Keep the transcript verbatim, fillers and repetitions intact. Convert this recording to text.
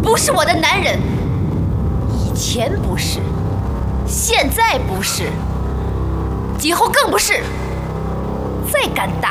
不是我的男人，以前不是，现在不是，今后更不是。再敢打